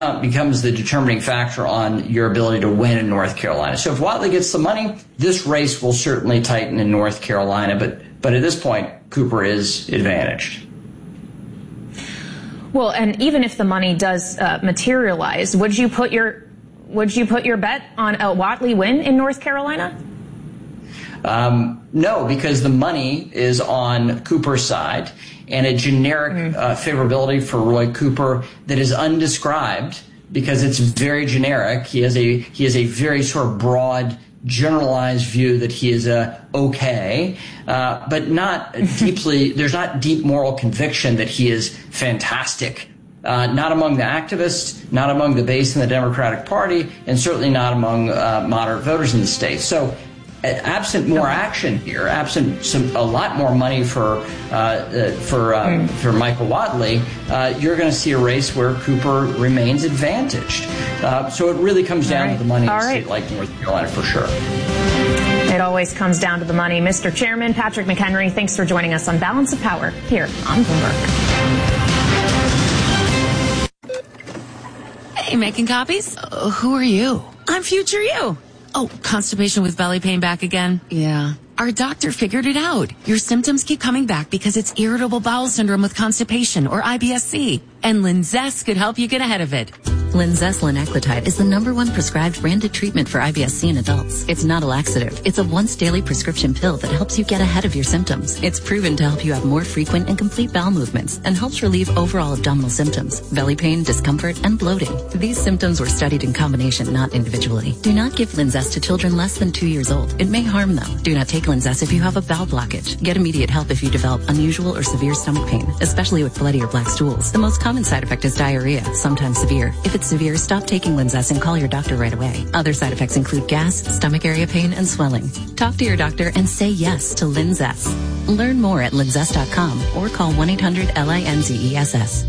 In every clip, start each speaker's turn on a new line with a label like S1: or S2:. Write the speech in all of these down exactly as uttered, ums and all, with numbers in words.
S1: becomes the determining factor on your ability to win in North Carolina. So if Whatley gets the money, this race will certainly tighten in North Carolina. But but at this point, Cooper is advantaged.
S2: Well, and even if the money does uh, materialize, would you put your would you put your bet on a Whatley win in North Carolina?
S1: Um, no, because the money is on Cooper's side, and a generic mm-hmm. uh, favorability for Roy Cooper that is undescribed because it's very generic. He has a he has a very sort of broad, generalized view that he is a okay, uh, but not deeply. There's not deep moral conviction that he is fantastic. Uh, not among the activists, not among the base in the Democratic Party, and certainly not among uh, moderate voters in the state. So. Absent more action here, absent some a lot more money for uh, uh, for uh, mm. for Michael Whatley, uh, you're going to see a race where Cooper remains advantaged. Uh, so it really comes down right. to the money in a state like North Carolina for sure.
S2: It always comes down to the money. Mister Chairman Patrick McHenry, thanks for joining us on Balance of Power here on Bloomberg.
S3: Hey, making copies? Uh, who are you? I'm future you. Oh, constipation with belly pain back again? Yeah. Our doctor figured it out. Your symptoms keep coming back because it's irritable bowel syndrome with constipation, or I B S C. And Linzess could help you get ahead of it.
S4: Linzess linaclotide is the number one prescribed branded treatment for I B S C in adults. It's not a laxative. It's a once daily prescription pill that helps you get ahead of your symptoms. It's proven to help you have more frequent and complete bowel movements and helps relieve overall abdominal symptoms, belly pain, discomfort, and bloating. These symptoms were studied in combination, not individually. Do not give Linzess to children less than two years old. It may harm them. Do not take Linzess if you have a bowel blockage. Get immediate help if you develop unusual or severe stomach pain, especially with bloody or black stools. The most common side effect is diarrhea, sometimes severe. If it's severe, stop taking Linzess and call your doctor right away. Other side effects include gas, stomach area pain, and swelling. Talk to your doctor and say yes to Linzess. Learn more at linzess dot com or call one eight hundred L I N Z E S S.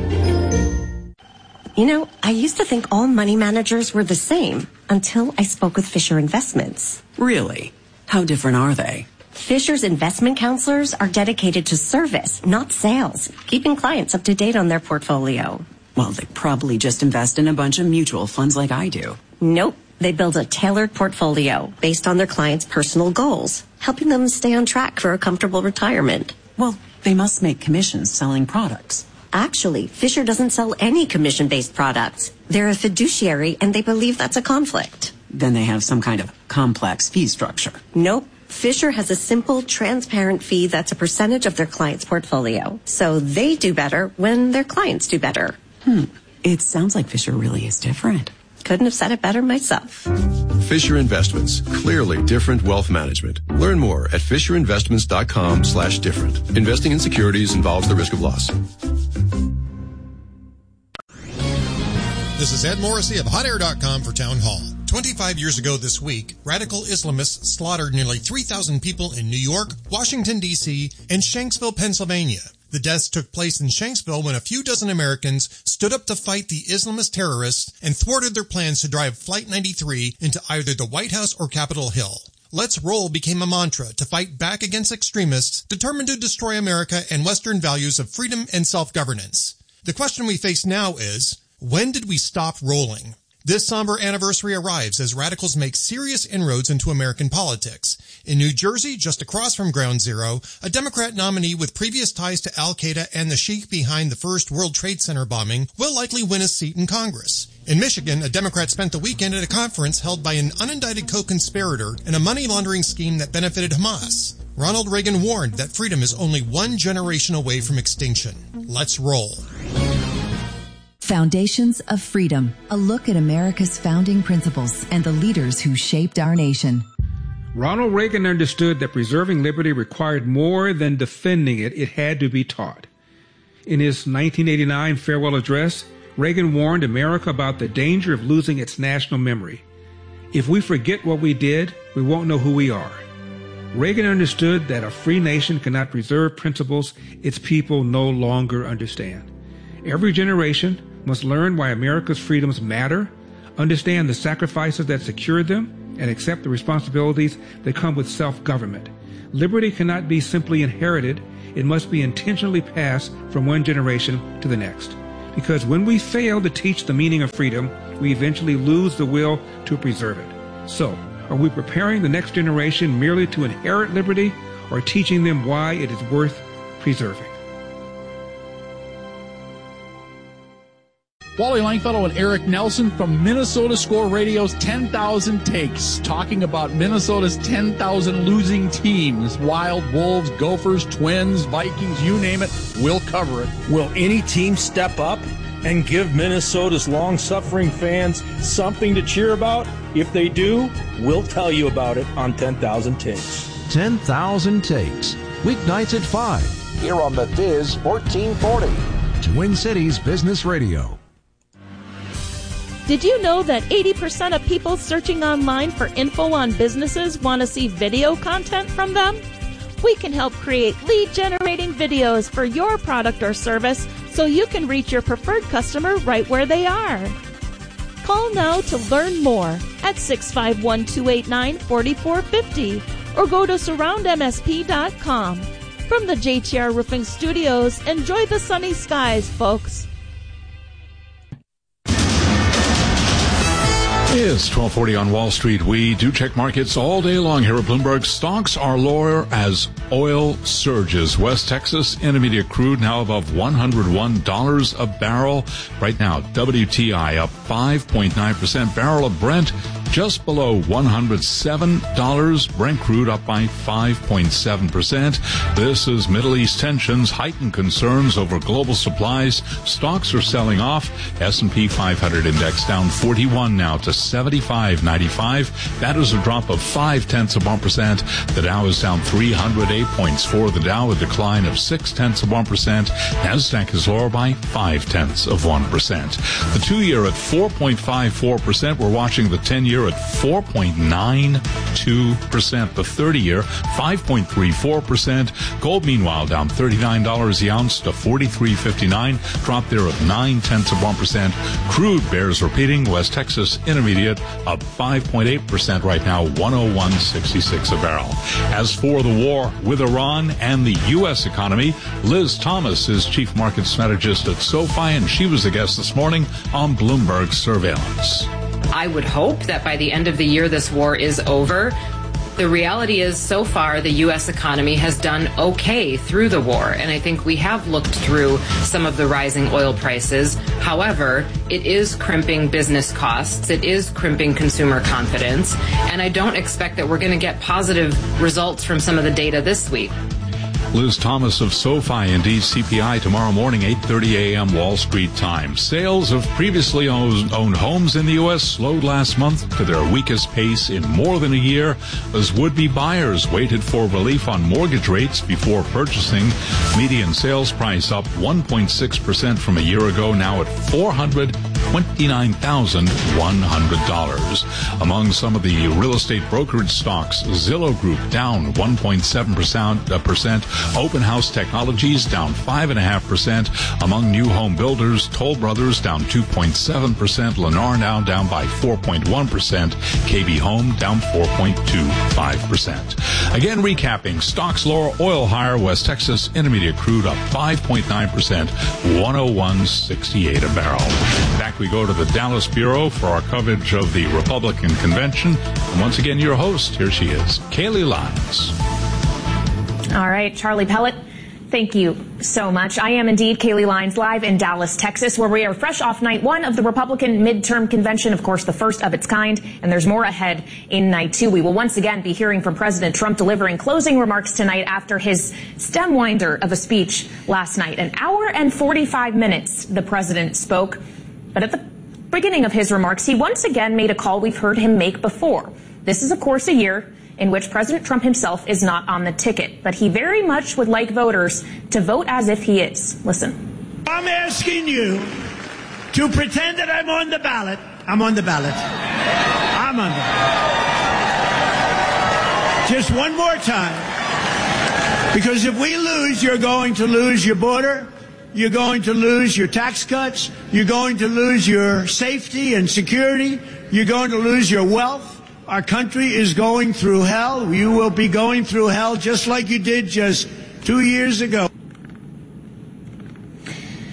S5: You know, I used to think all money managers were the same until I spoke with Fisher Investments.
S6: Really? How different are they?
S5: Fisher's investment counselors are dedicated to service, not sales, keeping clients up to date on their portfolio.
S6: Well, they probably just invest in a bunch of mutual funds like I do.
S5: Nope. They build a tailored portfolio based on their clients' personal goals, helping them stay on track for a comfortable retirement.
S6: Well, they must make commissions selling products.
S5: Actually, Fisher doesn't sell any commission-based products. They're a fiduciary, and they believe that's a conflict.
S6: Then they have some kind of complex fee structure.
S5: Nope. Fisher has a simple, transparent fee that's a percentage of their client's portfolio. So they do better when their clients do better.
S6: Hmm. It sounds like Fisher really is different.
S5: Couldn't have said it better myself.
S7: Fisher Investments. Clearly different wealth management. Learn more at fisher investments dot com slash different. Investing in securities involves the risk of loss.
S8: This is Ed Morrissey of hot air dot com for Town Hall. twenty-five years ago this week, radical Islamists slaughtered nearly three thousand people in New York, Washington, D C, and Shanksville, Pennsylvania. The deaths took place in Shanksville when a few dozen Americans stood up to fight the Islamist terrorists and thwarted their plans to drive Flight ninety-three into either the White House or Capitol Hill. Let's Roll became a mantra to fight back against extremists determined to destroy America and Western values of freedom and self-governance. The question we face now is, when did we stop rolling? This somber anniversary arrives as radicals make serious inroads into American politics. In New Jersey, just across from Ground Zero, a Democrat nominee with previous ties to Al-Qaeda and the sheik behind the first World Trade Center bombing will likely win a seat in Congress. In Michigan, a Democrat spent the weekend at a conference held by an unindicted co-conspirator in a money laundering scheme that benefited Hamas. Ronald Reagan warned that freedom is only one generation away from extinction. Let's roll.
S9: Foundations of Freedom, a look at America's founding principles and the leaders who shaped our nation.
S10: Ronald Reagan understood that preserving liberty required more than defending it, it had to be taught. In his nineteen eighty-nine farewell address, Reagan warned America about the danger of losing its national memory. If we forget what we did, we won't know who we are. Reagan understood that a free nation cannot preserve principles its people no longer understand. Every generation must learn why America's freedoms matter, understand the sacrifices that secure them, and accept the responsibilities that come with self-government. Liberty cannot be simply inherited. It must be intentionally passed from one generation to the next. Because when we fail to teach the meaning of freedom, we eventually lose the will to preserve it. So, are we preparing the next generation merely to inherit liberty, or teaching them why it is worth preserving?
S11: Wally Langfellow and Eric Nelson from Minnesota Score Radio's ten thousand Takes, talking about Minnesota's ten thousand losing teams. Wild, Wolves, Gophers, Twins, Vikings, you name it, we'll cover it.
S12: Will any team step up and give Minnesota's long-suffering fans something to cheer about? If they do, we'll tell you about it on ten thousand Takes.
S13: ten thousand Takes, weeknights at five.
S14: Here on the Viz fourteen forty.
S13: Twin Cities Business Radio.
S15: Did you know that eighty percent of people searching online for info on businesses want to see video content from them? We can help create lead-generating videos for your product or service so you can reach your preferred customer right where they are. Call now to learn more at six five one, two eight nine, four four five zero or go to surround m s p dot com. From the J T R Roofing Studios, enjoy the sunny skies, folks.
S16: It's twelve forty on Wall Street. We do check markets all day long here at Bloomberg. Stocks are lower as oil surges. West Texas Intermediate crude now above one hundred one dollars a barrel. Right now, W T I up five point nine percent. Barrel of Brent just below one hundred seven dollars. Brent crude up by five point seven percent. This is Middle East tensions, heightened concerns over global supplies. Stocks are selling off. S and P five hundred index down forty-one now to seventy-five ninety-five. That is a drop of five tenths of one percent. The Dow is down three hundred eight points. For the Dow, a decline of six tenths of one percent. Nasdaq is lower by five tenths of one percent. The two-year at four point five four percent. We're watching the ten-year at four point nine two percent. The thirty-year, five point three four percent. Gold, meanwhile, down thirty-nine dollars the ounce to forty-three fifty-nine. Drop there of nine tenths of one percent. Crude bears repeating. West Texas Intermediate up five point eight percent right now, one oh one sixty-six a barrel. As for the war with Iran and the U S economy, Liz Thomas is chief market strategist at SoFi, and she was a guest this morning on Bloomberg Surveillance.
S17: I would hope that by the end of the year this war is over. The reality is, so far, the U S economy has done okay through the war, and I think we have looked through some of the rising oil prices. However, it is crimping business costs, it is crimping consumer confidence, and I don't expect that we're going to get positive results from some of the data this week.
S16: Liz Thomas of SoFi. Indeed, C P I tomorrow morning, eight thirty a.m. Wall Street time. Sales of previously owned homes in the U S slowed last month to their weakest pace in more than a year as would-be buyers waited for relief on mortgage rates before purchasing. Median sales price up one point six percent from a year ago, now at four hundred twenty-nine thousand one hundred dollars. Among some of the real estate brokerage stocks, Zillow Group down one point seven percent. Open House Technologies down five point five percent. Among new home builders, Toll Brothers down two point seven percent. Lennar now down by four point one percent. K B Home down four point two five percent. Again, recapping, stocks lower, oil higher. West Texas Intermediate crude up five point nine percent, one oh one sixty-eight a barrel. Back we go to the Dallas Bureau for our coverage of the Republican convention. And once again, your host, here she is, Kaylee Lyons.
S2: All right, Charlie Pellet, thank you so much. I am indeed Kaylee Lyons, live in Dallas, Texas, where we are fresh off night one of the Republican midterm convention, of course, the first of its kind, and there's more ahead in night two. We will once again be hearing from President Trump delivering closing remarks tonight after his stem winder of a speech last night. An hour and forty-five minutes the president spoke, but at the beginning of his remarks, he once again made a call we've heard him make before. This is, of course, a year in which President Trump himself is not on the ticket, but he very much would like voters to vote as if he is. Listen.
S18: I'm asking you to pretend that I'm on the ballot. I'm on the ballot. I'm on the ballot. Just one more time. Because if we lose, you're going to lose your border. You're going to lose your tax cuts. You're going to lose your safety and security. You're going to lose your wealth. Our country is going through hell. You will be going through hell just like you did just two years ago.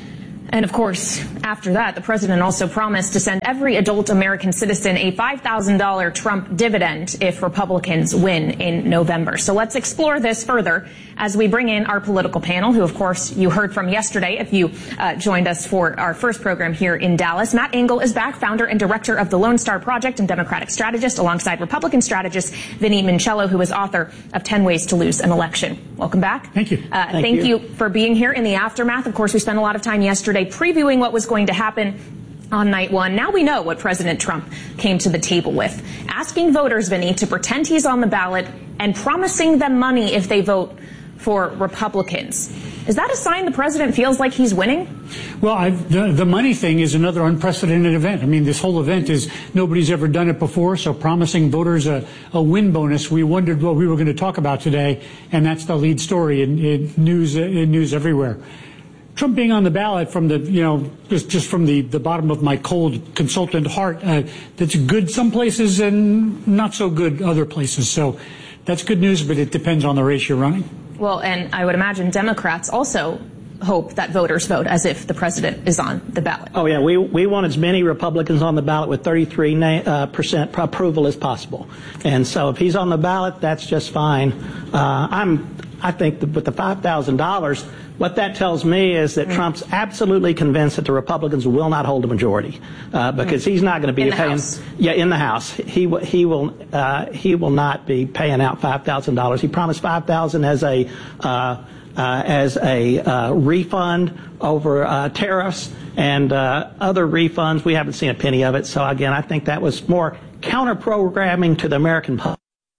S2: And of course, after that, the president also promised to send every adult American citizen a five thousand dollars Trump dividend if Republicans win in November. So let's explore this further as we bring in our political panel, who, of course, you heard from yesterday if you uh, joined us for our first program here in Dallas. Matt Engel is back, founder and director of the Lone Star Project and Democratic strategist, alongside Republican strategist Vinnie Mincello, who is author of ten ways to Lose an Election. Welcome back.
S19: Thank you.
S2: Uh,
S19: thank
S2: thank
S19: you.
S2: you for being here in the aftermath. Of course, we spent a lot of time yesterday previewing what was going to happen on night one. Now we know what President Trump came to the table with, asking voters, Vinny, to pretend he's on the ballot and promising them money if they vote for Republicans. Is that a sign the president feels like he's winning?
S19: Well, I've, the, the money thing is another unprecedented event. I mean, this whole event is nobody's ever done it before, so promising voters a, a win bonus. We wondered what we were going to talk about today, and that's the lead story in, in news in news everywhere. Trump being on the ballot, from the, you know, just, just from the, the bottom of my cold consultant heart, uh, that's good some places and not so good other places. So that's good news, but it depends on the race you're running.
S2: Well, and I would imagine Democrats also hope that voters vote as if the president is on the ballot.
S20: Oh, yeah. We, we want as many Republicans on the ballot with thirty-three percent uh, approval as possible. And so if he's on the ballot, that's just fine. Uh, I'm, I think that with the five thousand dollars, what that tells me is that mm. Trump's absolutely convinced that the Republicans will not hold a majority, uh, because mm. he's not going to be
S2: in
S20: paying.
S2: House.
S20: Yeah, in the House, he he will uh, he will not be paying out five thousand dollars. He promised five thousand as a uh, uh, as a uh, refund over uh, tariffs and uh, other refunds. We haven't seen a penny of it. So again, I think that was more counter-programming to the American public.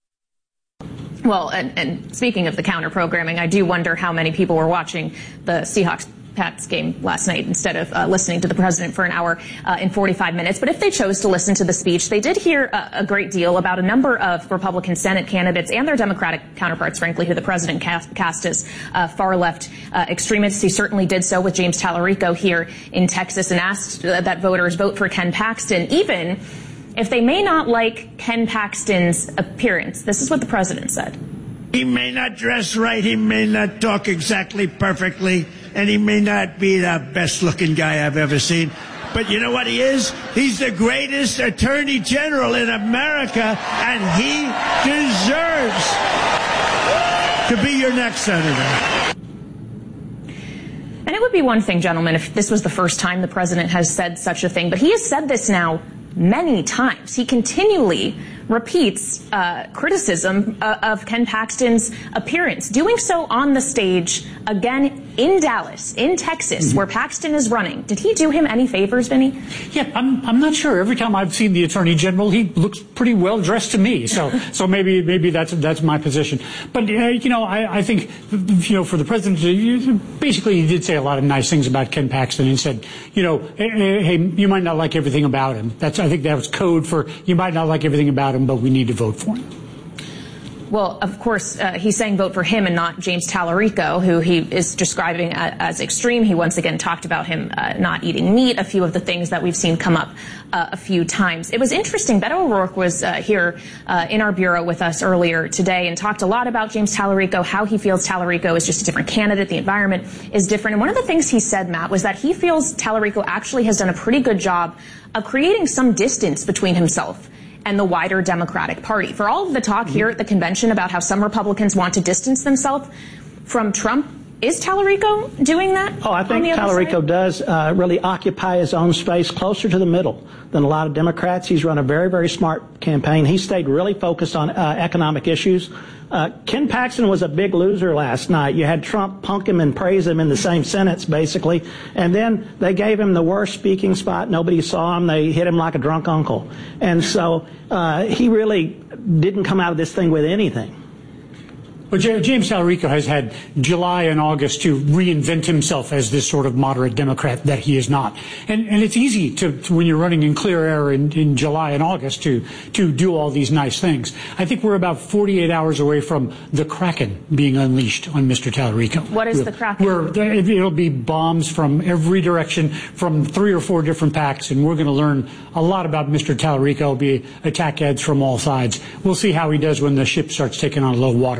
S2: Well, and, and speaking of the counter-programming, I do wonder how many people were watching the Seahawks-Pats game last night instead of uh, listening to the president for an hour uh, and forty-five minutes. But if they chose to listen to the speech, they did hear a, a great deal about a number of Republican Senate candidates and their Democratic counterparts, frankly, who the president cast, cast as uh, far-left uh, extremists. He certainly did so with James Tallarico here in Texas and asked uh, that voters vote for Ken Paxton, even if they may not like Ken Paxton's appearance. This is what the president said.
S18: He may not dress right, he may not talk exactly perfectly, and he may not be the best-looking guy I've ever seen. But you know what he is? He's the greatest attorney general in America, and he deserves to be your next senator.
S2: And it would be one thing, gentlemen, if this was the first time the president has said such a thing, but he has said this now many times. He continually repeats uh, criticism uh, of Ken Paxton's appearance, doing so on the stage again in Dallas, in Texas, mm-hmm. where Paxton is running. Did he do him any favors, Vinny?
S19: Yeah, I'm I'm not sure. Every time I've seen the Attorney General, he looks pretty well dressed to me. So so maybe maybe that's that's my position. But uh, you know, I, I think you know for the president, basically he did say a lot of nice things about Ken Paxton and said, you know, hey, hey you might not like everything about him. That's I think that was code for you might not like everything about him, but we need to vote for him.
S2: Well, of course, uh, he's saying vote for him and not James Tallarico, who he is describing as, as extreme. He once again talked about him uh, not eating meat, a few of the things that we've seen come up uh, a few times. It was interesting. Beto O'Rourke was uh, here uh, in our bureau with us earlier today and talked a lot about James Tallarico, how he feels Tallarico is just a different candidate. The environment is different. And one of the things he said, Matt, was that he feels Tallarico actually has done a pretty good job of creating some distance between himself and the wider Democratic Party. For all of the talk here at the convention about how some Republicans want to distance themselves from Trump, is Tallarico doing that?
S20: Oh, I think Tallarico does uh, really occupy his own space closer to the middle than a lot of Democrats. He's run a very, very smart campaign. He stayed really focused on uh, economic issues. Uh, Ken Paxton was a big loser last night. You had Trump punk him and praise him in the same sentence, basically. And then they gave him the worst speaking spot. Nobody saw him. They hit him like a drunk uncle. And so uh, he really didn't come out of this thing with anything.
S19: But James Tallarico has had July and August to reinvent himself as this sort of moderate Democrat that he is not. And, and it's easy to, to, when you're running in clear air in, in July and August, to, to do all these nice things. I think we're about forty-eight hours away from the Kraken being unleashed on Mister Tallarico.
S2: What is
S19: we're,
S2: the Kraken?
S19: We're, it'll be bombs from every direction, from three or four different packs, and we're going to learn a lot about Mister Tallarico. It'll be attack ads from all sides. We'll see how he does when the ship starts taking on low water.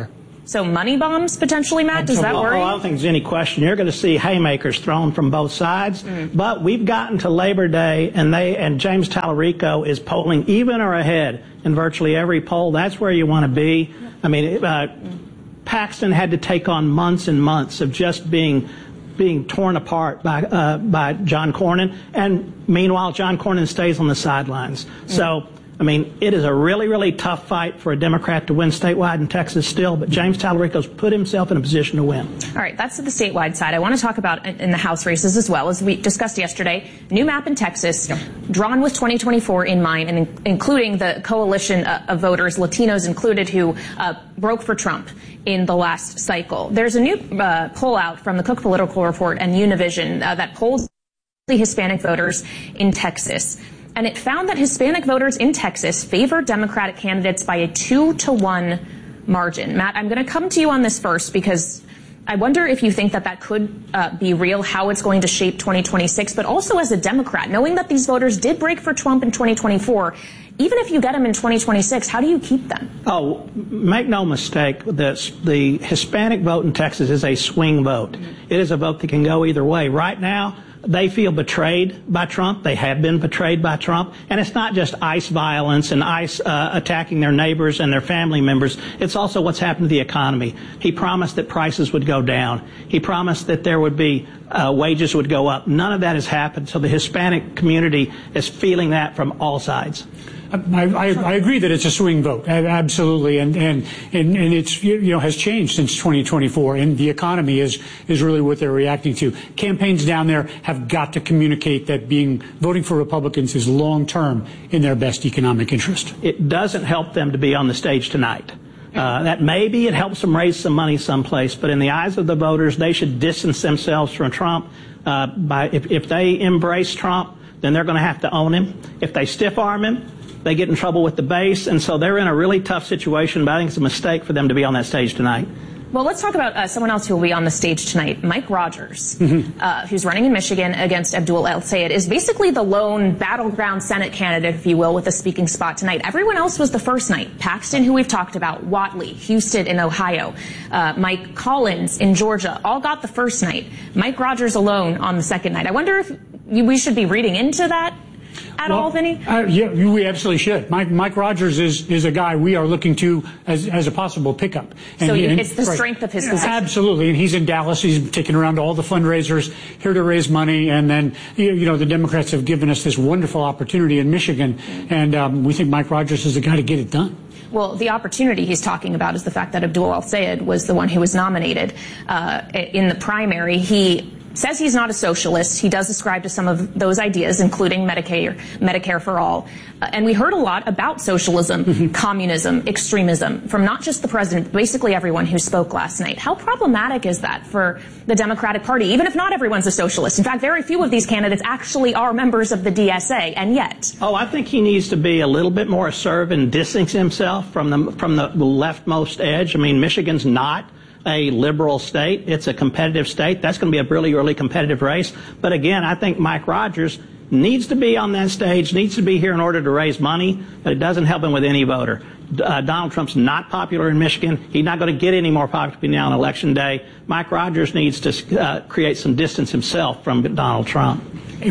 S2: So money bombs potentially, Matt? Does that worry?
S20: Well, I don't think there's any question. You're going to see haymakers thrown from both sides. Mm. But we've gotten to Labor Day, and they and James Tallarico is polling even or ahead in virtually every poll. That's where you want to be. I mean, uh, Paxton had to take on months and months of just being being torn apart by uh, by John Cornyn, and meanwhile, John Cornyn stays on the sidelines. Mm. So. I mean, it is a really, really tough fight for a Democrat to win statewide in Texas still, but James Tallarico's put himself in a position to win.
S2: All right, that's the statewide side. I want to talk about in the House races as well. As we discussed yesterday, new map in Texas, yep. drawn with twenty twenty-four in mind, and in, including the coalition uh, of voters, Latinos included, who uh, broke for Trump in the last cycle. There's a new uh, poll out from the Cook Political Report and Univision uh, that polls the Hispanic voters in Texas. And it found that Hispanic voters in Texas favor Democratic candidates by a two to one margin. Matt, I'm going to come to you on this first because I wonder if you think that that could uh, be real, how it's going to shape twenty twenty-six, but also as a Democrat, knowing that these voters did break for Trump in twenty twenty-four, even if you get them in twenty twenty-six, how do you keep them?
S20: Oh, make no mistake, this, the Hispanic vote in Texas is a swing vote. Mm-hmm. It is a vote that can go either way. Right now, they feel betrayed by Trump. They have been betrayed by Trump. And it's not just ICE violence and ICE uh, attacking their neighbors and their family members. It's also what's happened to the economy. He promised that prices would go down. He promised that there would be uh, wages would go up. None of that has happened. So the Hispanic community is feeling that from all sides.
S19: I, I, I agree that it's a swing vote, absolutely, and and and, and it's you know has changed since twenty twenty-four, and the economy is is really what they're reacting to. Campaigns down there have got to communicate that being voting for Republicans is long term in their best economic interest.
S20: It doesn't help them to be on the stage tonight. Uh, that maybe it helps them raise some money someplace, but in the eyes of the voters, they should distance themselves from Trump. Uh, by if, if they embrace Trump, then they're going to have to own him. If they stiff arm him, they get in trouble with the base, and so they're in a really tough situation, but I think it's a mistake for them to be on that stage tonight.
S2: Well, let's talk about uh, someone else who will be on the stage tonight. Mike Rogers, mm-hmm. uh, who's running in Michigan against Abdul El-Sayed, is basically the lone battleground Senate candidate, if you will, with a speaking spot tonight. Everyone else was the first night. Paxton, who we've talked about, Whatley, Houston in Ohio, uh, Mike Collins in Georgia, all got the first night. Mike Rogers alone on the second night. I wonder if we should be reading into that at well, all, Vinny?
S19: Uh, yeah, we absolutely should. Mike, Mike Rogers is, is a guy we are looking to as, as a possible pickup.
S2: And so he, and, it's the right. strength of his position.
S19: Absolutely. And he's in Dallas. He's taken around to all the fundraisers, here to raise money. And then, you know, the Democrats have given us this wonderful opportunity in Michigan. And um, we think Mike Rogers is the guy to get it done.
S2: Well, the opportunity he's talking about is the fact that Abdul El-Sayed was the one who was nominated uh, in the primary. He says he's not a socialist. He does ascribe to some of those ideas, including Medicare, Medicare for all. Uh, and we heard a lot about socialism, mm-hmm. communism, extremism from not just the president, but basically everyone who spoke last night. How problematic is that for the Democratic Party, even if not everyone's a socialist? In fact, very few of these candidates actually are members of the D S A, and yet.
S20: Oh, I think he needs to be a little bit more assertive and distance himself from the, from the leftmost edge. I mean, Michigan's not a liberal state. It's a competitive state. That's going to be a really, really competitive race. But again, I think Mike Rogers needs to be on that stage, needs to be here in order to raise money, but it doesn't help him with any voter. Uh, Donald Trump's not popular in Michigan. He's not going to get any more popular now on Election Day. Mike Rogers needs to uh, create some distance himself from Donald Trump.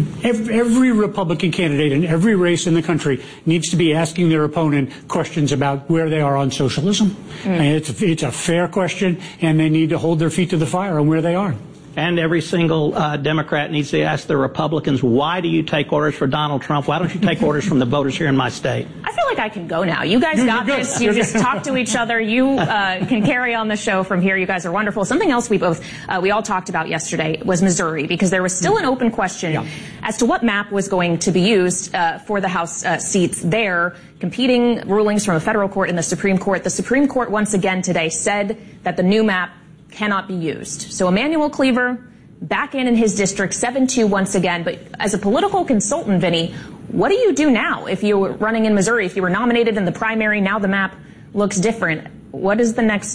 S19: Every Republican candidate in every race in the country needs to be asking their opponent questions about where they are on socialism. Mm. And it's, a, it's a fair question, and they need to hold their feet to the fire on where they are.
S20: And every single uh, Democrat needs to ask the Republicans, why do you take orders for Donald Trump? Why don't you take orders from the voters here in my state?
S2: I feel like I can go now. You guys
S19: You're
S2: got
S19: good.
S2: this. You just talk to each other. You uh, can carry on the show from here. You guys are wonderful. Something else we both, uh, we all talked about yesterday was Missouri, because there was still an open question yeah. as to what map was going to be used uh, for the House uh, seats there. Competing rulings from a federal court and the Supreme Court. The Supreme Court once again today said that the new map cannot be used. So Emanuel Cleaver back in in his district, seven two once again. But as a political consultant, Vinny, what do you do now if you were running in Missouri? If you were nominated in the primary, now the map looks different. What is the next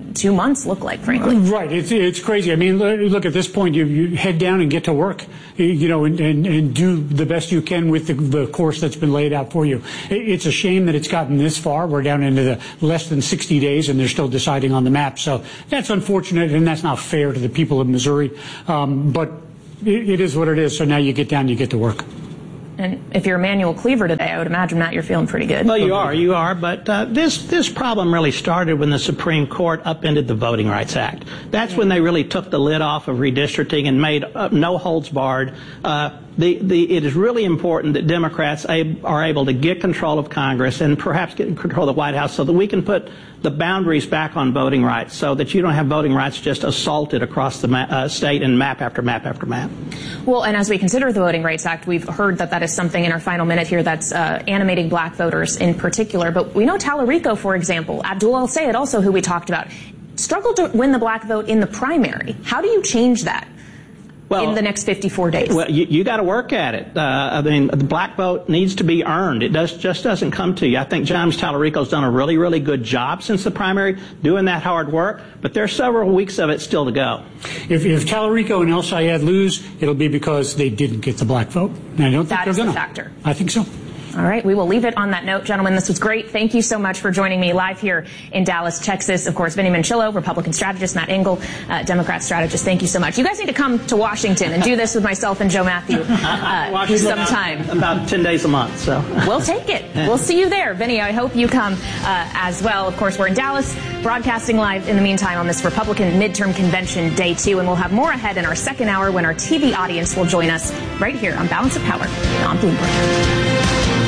S2: two months look like, frankly.
S19: Right. It's, it's crazy. I mean, look, at this point, you, you head down and get to work, you know, and, and, and do the best you can with the, the course that's been laid out for you. It's a shame that it's gotten this far. We're down into the less than sixty days, and they're still deciding on the map. So that's unfortunate, and that's not fair to the people of Missouri. Um, but it, it is what it is. So now you get down, you get to work.
S2: And if you're Emanuel Cleaver today, I would imagine, Matt, you're feeling pretty good.
S20: Well, you are, you are. But uh, this this problem really started when the Supreme Court upended the Voting Rights Act. That's when they really took the lid off of redistricting and made uh, no holds barred. Uh, the, the, it is really important that Democrats ab- are able to get control of Congress and perhaps get control of the White House so that we can put the boundaries back on voting rights so that you don't have voting rights just assaulted across the ma- uh, state and map after map after map.
S2: Well, and as we consider the Voting Rights Act, we've heard that that is something in our final minute here that's uh, animating black voters in particular. But we know Tallarico, for example, Abdul El-Sayed also, who we talked about, struggled to win the black vote in the primary. How do you change that? Well, in the next fifty-four days?
S20: Well, you, you got to work at it. Uh, I mean, the black vote needs to be earned. It does just doesn't come to you. I think James Tallarico's done a really, really good job since the primary, doing that hard work. But there's several weeks of it still to go.
S19: If, if Tallarico and El-Sayed lose, it'll be because they didn't get the black vote. And I don't think
S2: that
S19: they're
S2: is
S19: going to.
S2: the factor.
S19: I think so.
S2: All right, we will leave it on that note. Gentlemen, this was great. Thank you so much for joining me live here in Dallas, Texas. Of course, Vinny Manchillo, Republican strategist, Matt Engel, uh, Democrat strategist. Thank you so much. You guys need to come to Washington and do this with myself and Joe Matthew uh, sometime.
S20: About, about ten days a month, so.
S2: We'll take it. We'll see you there. Vinny, I hope you come uh, as well. Of course, we're in Dallas, broadcasting live in the meantime on this Republican midterm convention day two, and we'll have more ahead in our second hour when our T V audience will join us right here on Balance of Power on Bloomberg.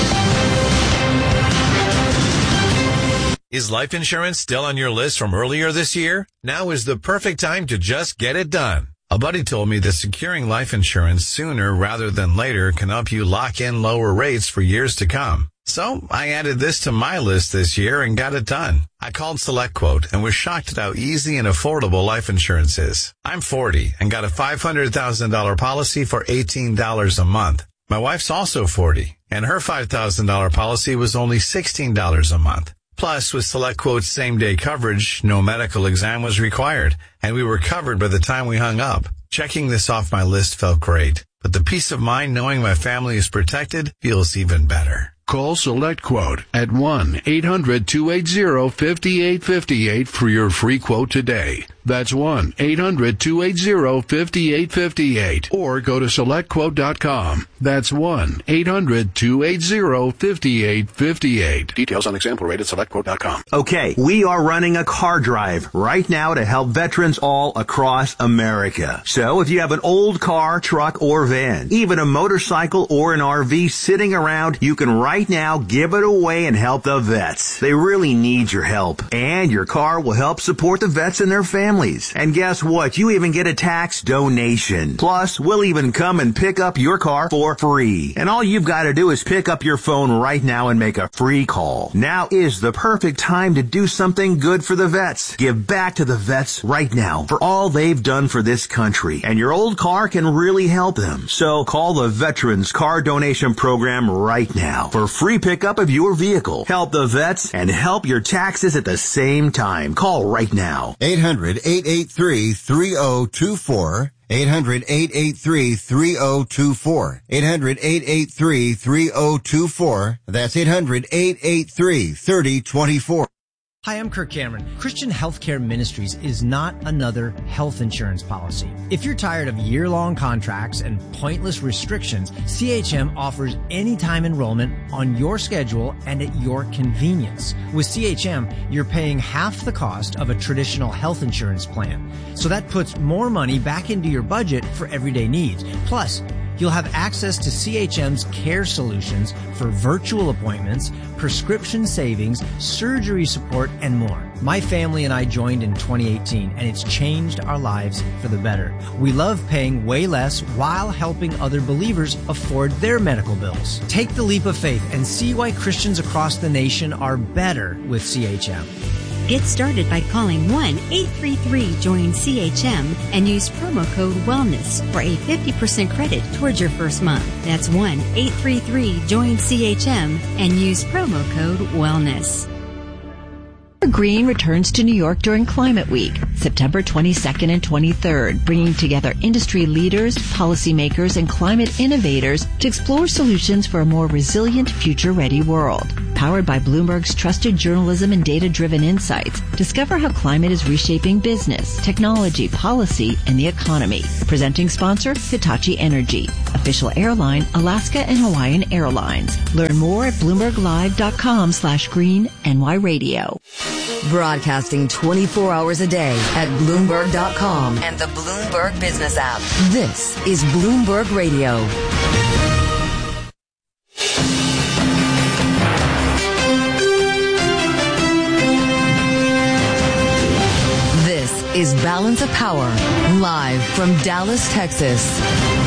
S21: Is life insurance still on your list from earlier this year? Now is the perfect time to just get it done. A buddy told me that securing life insurance sooner rather than later can help you lock in lower rates for years to come. So I added this to my list this year and got it done. I called SelectQuote and was shocked at how easy and affordable life insurance is. I'm forty and got a five hundred thousand dollars policy for eighteen dollars a month. My wife's also forty and her five thousand dollars policy was only sixteen dollars a month. Plus, with SelectQuote's same-day coverage, no medical exam was required, and we were covered by the time we hung up. Checking this off my list felt great, but the peace of mind knowing my family is protected feels even better.
S13: Call SelectQuote at one eight hundred two eight zero five eight five eight for your free quote today. That's one eight hundred two eight zero five eight five eight. Or go to select quote dot com. That's one eight hundred two eight zero five eight five eight.
S22: Details on example rate at select quote dot com.
S23: Okay, we are running a car drive right now to help veterans all across America. So if you have an old car, truck, or van, even a motorcycle or an R V sitting around, you can right now give it away and help the vets. They really need your help. And your car will help support the vets and their families. And guess what? You even get a tax donation. Plus, we'll even come and pick up your car for free. And all you've got to do is pick up your phone right now and make a free call. Now is the perfect time to do something good for the vets. Give back to the vets right now for all they've done for this country. And your old car can really help them. So call the Veterans Car Donation Program right now for free pickup of your vehicle. Help the vets and help your taxes at the same time. Call right now.
S24: eight hundred eight eight three three oh two four. eight hundred eight eight three three oh two four. eight hundred eight eight three three oh two four. That's eight hundred eight eight three three oh two four.
S25: Hi, I'm Kirk Cameron. Christian Healthcare Ministries is not another health insurance policy. If you're tired of year-long contracts and pointless restrictions, C H M offers anytime enrollment on your schedule and at your convenience. With C H M, you're paying half the cost of a traditional health insurance plan. So that puts more money back into your budget for everyday needs. Plus, you'll have access to C H M's care solutions for virtual appointments, prescription savings, surgery support, and more. My family and I joined in twenty eighteen, and it's changed our lives for the better. We love paying way less while helping other believers afford their medical bills. Take the leap of faith and see why Christians across the nation are better with C H M.
S26: Get started by calling one eight three three join C H M and use promo code WELLNESS for a fifty percent credit towards your first month. That's one eight three three join C H M and use promo code WELLNESS.
S1: Green returns to New York during Climate Week, September twenty-second and twenty-third, bringing together industry leaders, policymakers, and climate innovators to explore solutions for a more resilient, future-ready world. Powered by Bloomberg's trusted journalism and data-driven insights, discover how climate is reshaping business, technology, policy, and the economy. Presenting sponsor, Hitachi Energy. Official airline, Alaska and Hawaiian Airlines. Learn more at bloomberglive.com slash green NY radio.
S3: Broadcasting twenty-four hours a day at Bloomberg dot com and the Bloomberg Business app. This is Bloomberg Radio. This is Balance of Power, live from Dallas, Texas.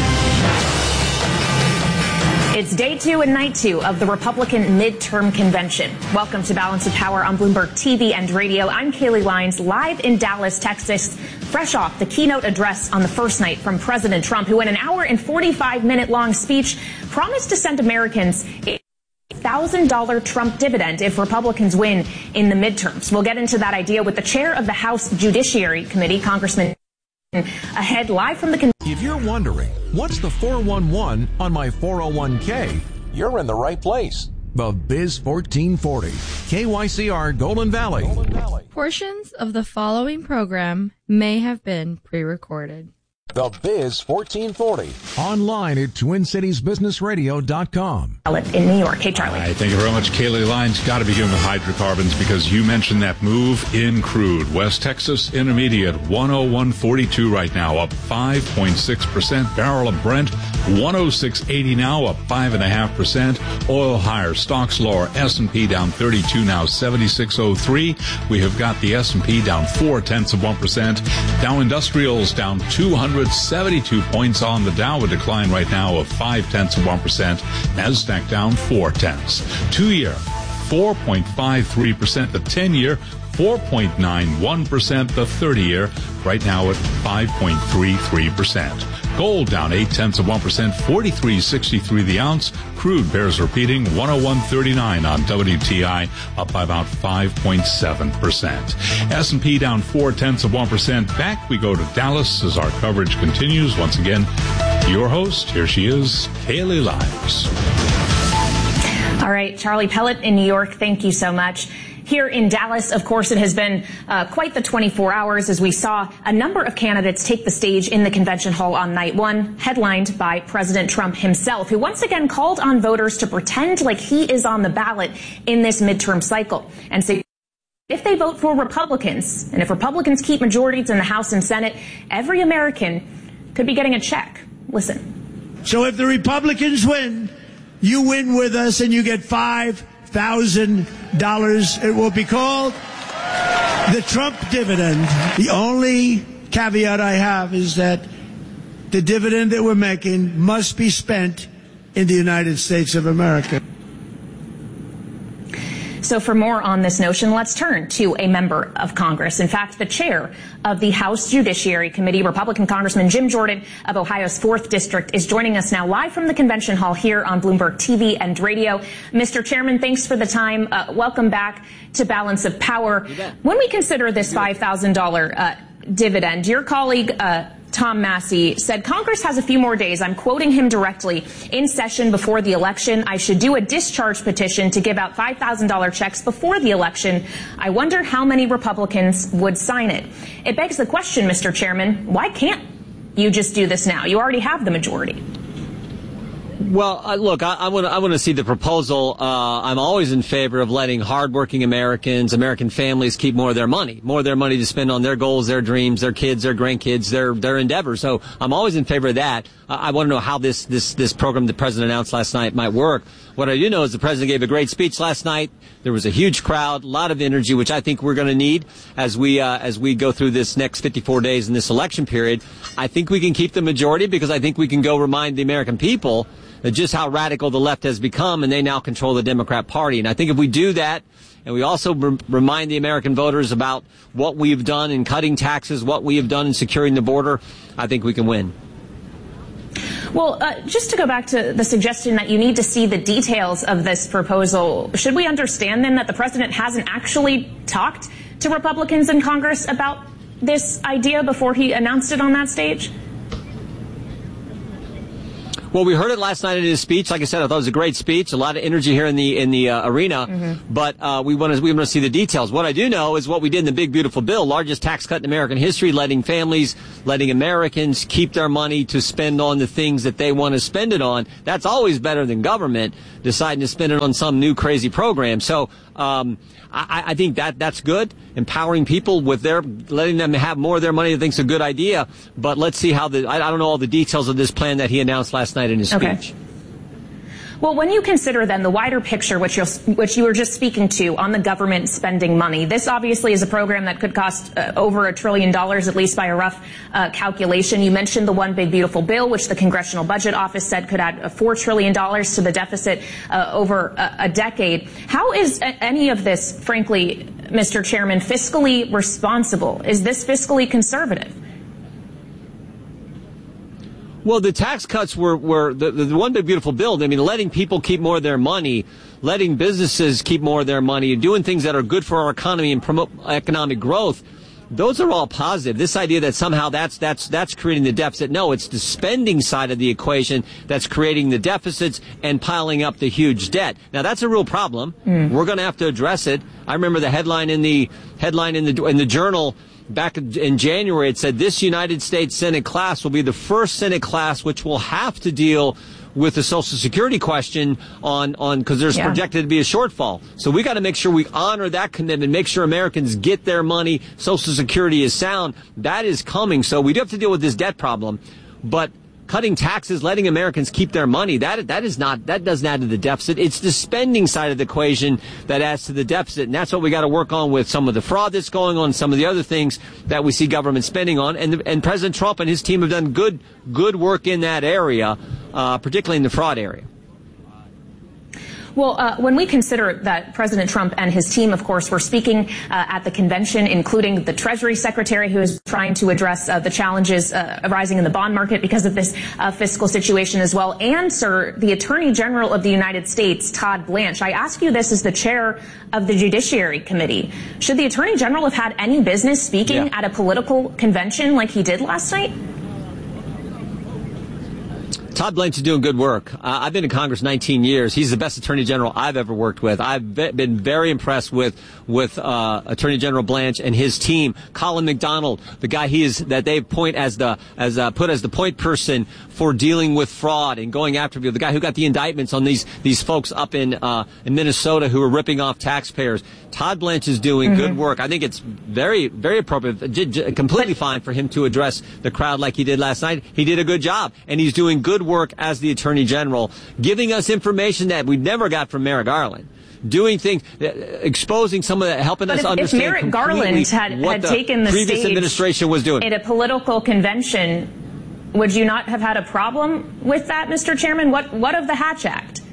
S2: It's day two and night two of the Republican midterm convention. Welcome to Balance of Power on Bloomberg T V and radio. I'm Kaylee Lyons, live in Dallas, Texas, fresh off the keynote address on the first night from President Trump, who in an hour and forty-five minute long speech promised to send Americans a one thousand dollars Trump dividend if Republicans win in the midterms. We'll get into that idea with the chair of the House Judiciary Committee, Congressman ahead live from the con-
S4: If you're wondering, what's the four one one on my four oh one k?
S14: You're in the right place.
S4: The Biz fourteen forty, K Y C R Golden Valley. Golden Valley.
S5: Portions of the following program may have been pre-recorded.
S14: The Biz fourteen forty.
S4: Online at twin cities business radio dot com.
S2: In New York. Hey, Charlie.
S16: All right, thank you very much, Kaylee Lyons. Got to begin with hydrocarbons because you mentioned that move in crude. West Texas Intermediate, one oh one forty-two right now, up five point six percent. Barrel of Brent, one oh six eighty now, up five point five percent. Oil higher, stocks lower. S and P down thirty-two now, seventy-six oh three. We have got the S and P down four tenths of one percent. Dow Industrials down two hundred seventy-two points on the Dow, a decline right now of five tenths of one percent. Nasdaq down four tenths. Two year, four point five three percent. The ten year, four point nine one percent. The thirty year, right now at five point three three percent. Gold down eight tenths of one percent, forty-three sixty-three the ounce. Crude bears repeating, one oh one thirty-nine on W T I, up by about five point seven percent. S and P down four tenths of one percent. Back we go to Dallas as our coverage continues. Once again, your host, here she is, Kaylee Lyons.
S2: All right, Charlie Pellet in New York, thank you so much. Here in Dallas, of course, it has been uh, quite the twenty-four hours as we saw a number of candidates take the stage in the convention hall on night one, headlined by President Trump himself, who once again called on voters to pretend like he is on the ballot in this midterm cycle and say if they vote for Republicans and if Republicans keep majorities in the House and Senate, every American could be getting a check. Listen.
S18: So if the Republicans win, you win with us and you get five thousand dollars. It will be called the Trump dividend. The only caveat I have is that the dividend that we're making must be spent in the United States of America.
S2: So for more on this notion, let's turn to a member of Congress. In fact, the chair of the House Judiciary Committee, Republican Congressman Jim Jordan of Ohio's fourth District, is joining us now live from the convention hall here on Bloomberg T V and radio. Mister Chairman, thanks for the time. Uh, welcome back to Balance of Power. When we consider this five thousand dollars uh, dividend, your colleague uh, Tom Massey said Congress has a few more days. I'm quoting him directly. In session before the election, I should do a discharge petition to give out five thousand dollars checks before the election. I wonder how many Republicans would sign it. It begs the question, Mister Chairman, why can't you just do this now? You already have the majority.
S6: Well, uh, look, I, I want to I want to see the proposal. Uh, I'm always in favor of letting hardworking Americans, American families keep more of their money, more of their money to spend on their goals, their dreams, their kids, their grandkids, their their endeavors. So I'm always in favor of that. Uh, I want to know how this this this program the president announced last night might work. What I do know is the president gave a great speech last night. There was a huge crowd, a lot of energy, which I think we're going to need as we uh, as we go through this next fifty-four days in this election period. I think we can keep the majority because I think we can go remind the American people just how radical the left has become, and they now control the Democrat Party. And I think if we do that, and we also re- remind the American voters about what we have done in cutting taxes, what we have done in securing the border, I think we can win.
S2: Well, uh, just to go back to the suggestion that you need to see the details of this proposal, should we understand then that the president hasn't actually talked to Republicans in Congress about this idea before he announced it on that stage?
S6: Well, we heard it last night in his speech. Like I said, I thought it was a great speech. A lot of energy here in the in the uh, arena. Mm-hmm. But uh, we want to we want to see the details. What I do know is what we did in the big beautiful bill, largest tax cut in American history, letting families, letting Americans keep their money to spend on the things that they want to spend it on. That's always better than government deciding to spend it on some new crazy program. So um, I, I think that that's good. Empowering people with their, letting them have more of their money, I think is a good idea. But let's see how the, I, I don't know all the details of this plan that he announced last night in his
S2: okay.
S6: speech.
S2: Well, when you consider then the wider picture, which you're, which you were just speaking to on the government spending money, this obviously is a program that could cost uh, over a trillion dollars, at least by a rough uh, calculation. You mentioned the One Big Beautiful Bill, which the Congressional Budget Office said could add uh, four trillion dollars to the deficit uh, over a, a decade. How is a- any of this, frankly, Mister Chairman, fiscally responsible? Is this fiscally conservative?
S6: Well, the tax cuts were, were the, the One Big Beautiful Bill. I mean, letting people keep more of their money, letting businesses keep more of their money, doing things that are good for our economy and promote economic growth. Those are all positive. This idea that somehow that's that's that's creating the deficit. No, it's the spending side of the equation that's creating the deficits and piling up the huge debt. Now, that's a real problem. Mm. We're going to have to address it. I remember the headline in the headline in the in the Journal back in January. It said this United States Senate class will be the first Senate class which will have to deal with the Social Security question on, on, because there's yeah. projected to be a shortfall. So we got to make sure we honor that commitment, make sure Americans get their money. Social Security is sound. That is coming. So we do have to deal with this debt problem. But cutting taxes, letting Americans keep their money, that that is not, that doesn't add to the deficit. It's the spending side of the equation that adds to the deficit. And that's what we got to work on with some of the fraud that's going on, some of the other things that we see government spending on. And, and President Trump and his team have done good, good work in that area, uh, particularly in the fraud area.
S2: Well, uh, when we consider that President Trump and his team, of course, were speaking uh, at the convention, including the Treasury Secretary, who is trying to address uh, the challenges uh, arising in the bond market because of this uh, fiscal situation as well, and, sir, the Attorney General of the United States, Todd Blanche. I ask you this as the chair of the Judiciary Committee. Should the Attorney General have had any business speaking yeah. at a political convention like he did last night?
S6: Todd Blanche is doing good work. Uh, I've been in Congress nineteen years. He's the best Attorney General I've ever worked with. I've be- been very impressed with with uh, Attorney General Blanche and his team. Colin McDonald, the guy he is that they point as the as uh, put as the point person for dealing with fraud and going after people. The guy who got the indictments on these these folks up in uh, in Minnesota who were ripping off taxpayers. Todd Blanche is doing mm-hmm. good work. I think it's very very appropriate, j- j- completely fine for him to address the crowd like he did last night. He did a good job, and he's doing good work as the Attorney General, giving us information that we never got from Merrick Garland, doing things, uh, exposing some of that, helping
S2: but
S6: us
S2: if,
S6: understand
S2: if Merrick Garland had, had
S6: the
S2: taken the
S6: previous
S2: stage
S6: administration was doing
S2: at a political convention, would you not have had a problem with that, Mister Chairman? What what of the Hatch Act?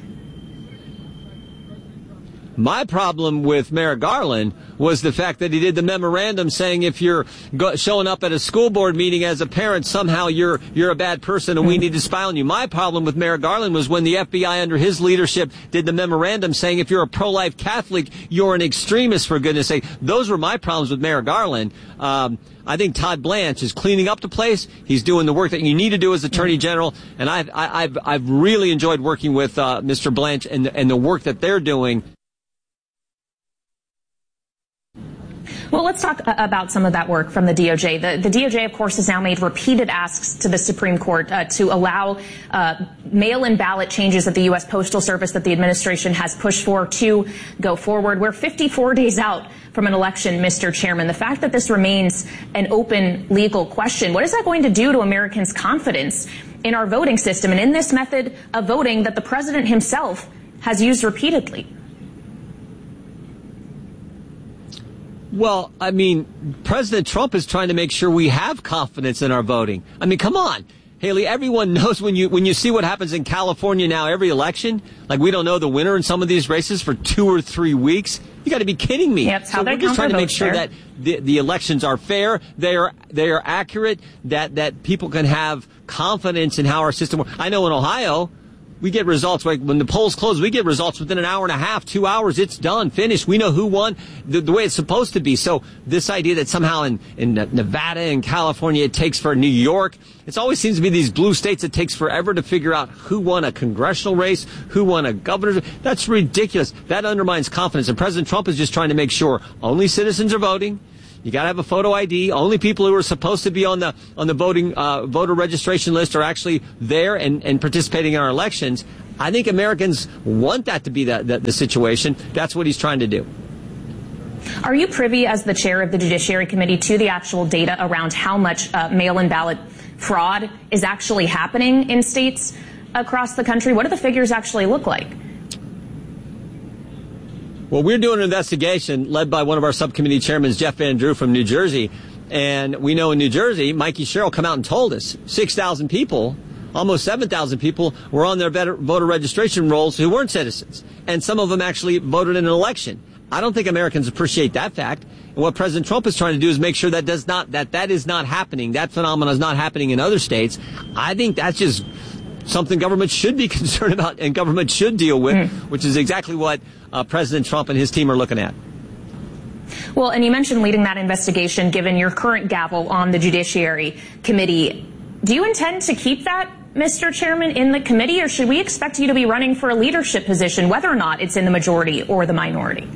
S6: My problem with Merrick Garland was the fact that he did the memorandum saying if you're go- showing up at a school board meeting as a parent, somehow you're you're a bad person and we need to spy on you. My problem with Merrick Garland was when the F B I under his leadership did the memorandum saying if you're a pro-life Catholic, you're an extremist, for goodness sake. Those were my problems with Merrick Garland. Um, I think Todd Blanche is cleaning up the place. He's doing the work that you need to do as Attorney General, and I've I've I've really enjoyed working with uh, Mister Blanche and and the work that they're doing.
S2: Well, let's talk about some of that work from the D O J. The, the D O J, of course, has now made repeated asks to the Supreme Court uh, to allow uh, mail-in ballot changes at the U S Postal Service that the administration has pushed for to go forward. We're fifty-four days out from an election, Mister Chairman. The fact that this remains an open legal question, what is that going to do to Americans' confidence in our voting system and in this method of voting that the president himself has used repeatedly?
S6: Well, I mean, President Trump is trying to make sure we have confidence in our voting. I mean, come on. Haley, everyone knows when you when you see what happens in California now, every election, like we don't know the winner in some of these races for two or three weeks. You got to be kidding me.
S2: Yep,
S6: so we're just trying to make sure there. that the, the elections are fair, they are they are accurate, that that people can have confidence in how our system works. I know in Ohio, we get results, like when the polls close, we get results within an hour and a half, two hours, it's done, finished. We know who won the, the way it's supposed to be. So this idea that somehow in, in Nevada and California it takes for New York, it always seems to be these blue states, it takes forever to figure out who won a congressional race, who won a governor's. That's ridiculous. That undermines confidence. And President Trump is just trying to make sure only citizens are voting. You got to have a photo I D. Only people who are supposed to be on the on the voting uh, voter registration list are actually there and, and participating in our elections. I think Americans want that to be the, the, the situation. That's what he's trying to do.
S2: Are you privy, as the chair of the Judiciary Committee, to the actual data around how much uh, mail-in ballot fraud is actually happening in states across the country? What do the figures actually look like?
S6: Well, we're doing an investigation led by one of our subcommittee chairmen, Jeff Van Drew from New Jersey. And we know in New Jersey, Mikey Sherrill come out and told us six thousand people, almost seven thousand people were on their voter registration rolls who weren't citizens. And some of them actually voted in an election. I don't think Americans appreciate that fact. And what President Trump is trying to do is make sure that does not, that that is not happening. That phenomenon is not happening in other states. I think that's just something government should be concerned about and government should deal with, mm. which is exactly what uh, President Trump and his team are looking at.
S2: Well, and you mentioned leading that investigation, given your current gavel on the Judiciary Committee. Do you intend to keep that, Mister Chairman, in the committee, or should we expect you to be running for a leadership position, whether or not it's in the majority or the minority?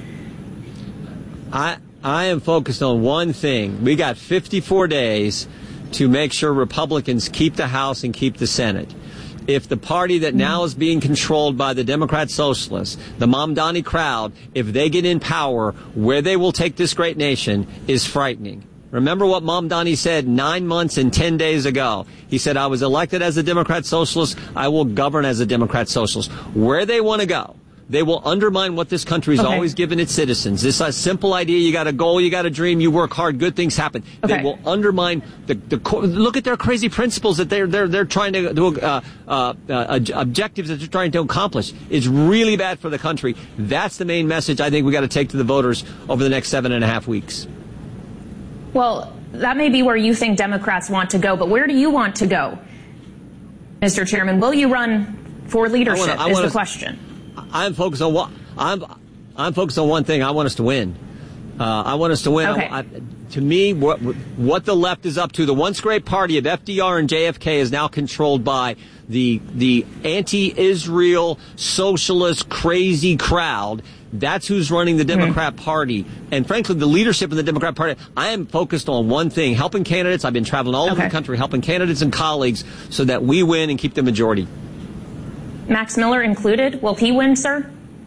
S6: I I am focused on one thing. We got fifty-four days to make sure Republicans keep the House and keep the Senate. If the party that now is being controlled by the Democrat Socialists, the Mamdani crowd, if they get in power, where they will take this great nation is frightening. Remember what Mamdani said nine months and ten days ago. He said, I was elected as a Democrat Socialist. I will govern as a Democrat Socialist. Where they want to go, they will undermine what this country's okay. always given its citizens. This is a simple idea. You got a goal, you got a dream, you work hard, good things happen. Okay. They will undermine the, the look at their crazy principles that they're they're they're trying to do, uh, uh, uh, objectives that they're trying to accomplish. It's really bad for the country. That's the main message I think we got to take to the voters over the next seven and a half weeks.
S2: Well, that may be where you think Democrats want to go, but where do you want to go, Mister Chairman? Will you run for leadership? I wanna, I is the us, question.
S6: I'm focused on what I'm. I'm focused on one thing. I want us to win. Uh, I want us to win.
S2: Okay.
S6: I, I, to me, what what the left is up to, the once great party of F D R and J F K is now controlled by the the anti-Israel socialist crazy crowd. That's who's running the Democrat mm-hmm. Party. And frankly, the leadership in the Democrat Party, I am focused on one thing, helping candidates. I've been traveling all okay. over the country, helping candidates and colleagues so that we win and keep the majority.
S2: Max Miller included. Will he win, sir?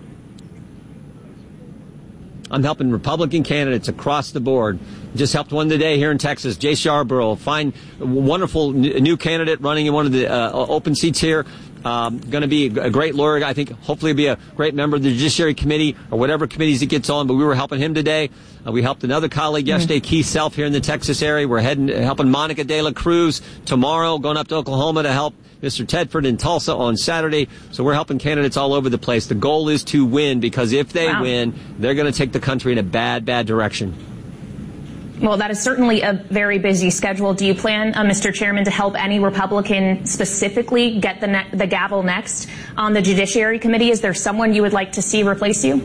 S6: I'm helping Republican candidates across the board. Just helped one today here in Texas, Jay Scarborough, fine, wonderful new candidate running in one of the uh, open seats here. Um, going to be a great lawyer. I think hopefully be a great member of the Judiciary Committee or whatever committees he gets on. But we were helping him today. Uh, we helped another colleague yesterday, mm-hmm. Keith Self, here in the Texas area. We're heading helping Monica De La Cruz tomorrow, going up to Oklahoma to help Mister Tedford in Tulsa on Saturday. So we're helping candidates all over the place. The goal is to win, because if they wow. win, they're going to take the country in a bad, bad direction.
S2: Well, that is certainly a very busy schedule. Do you plan, uh, Mister Chairman, to help any Republican specifically get the, ne- the gavel next on the Judiciary Committee? Is there someone you would like to see replace you?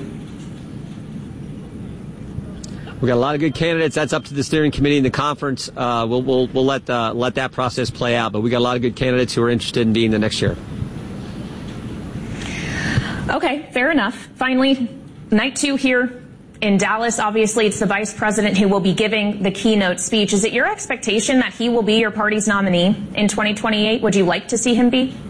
S6: We got a lot of good candidates. That's up to the steering committee and the conference. Uh, we'll we'll, we'll let uh, let that process play out. But we got a lot of good candidates who are interested in being the next chair.
S2: Okay, fair enough. Finally, night two here in Dallas. Obviously, it's the vice president who will be giving the keynote speech. Is it your expectation that he will be your party's nominee in twenty twenty-eight? Would you like to see him be?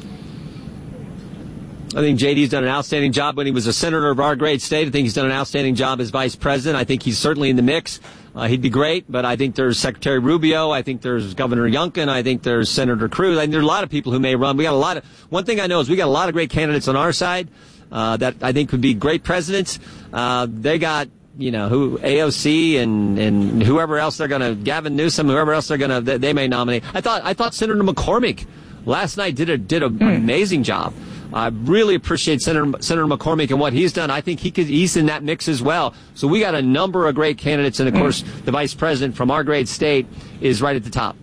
S6: I think J D's done an outstanding job when he was a senator of our great state. I think he's done an outstanding job as vice president. I think he's certainly in the mix. Uh, he'd be great, but I think there's Secretary Rubio. I think there's Governor Youngkin. I think there's Senator Cruz. I think there's a lot of people who may run. We got a lot of, one thing I know is we got a lot of great candidates on our side uh, that I think would be great presidents. Uh, they got you know, who A O C and, and whoever else they're going to, Gavin Newsom, whoever else they're going to, they, they may nominate. I thought I thought Senator McCormick last night did a did a, mm. an amazing job. I really appreciate Senator Senator McCormick and what he's done. I think he could he's in that mix as well. So we got a number of great candidates, and of mm. course, the vice president from our great state is right at the top.